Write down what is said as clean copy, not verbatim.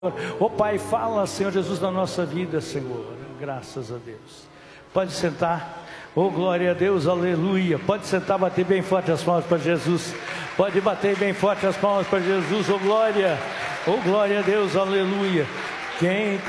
Ô Pai, fala, Senhor Jesus, na nossa vida, Senhor. Graças a Deus. Pode sentar. Oh, glória a Deus, aleluia. Pode sentar, bater bem forte as palmas para Jesus. Pode bater bem forte as palmas para Jesus. Oh, glória a Deus, aleluia. Quem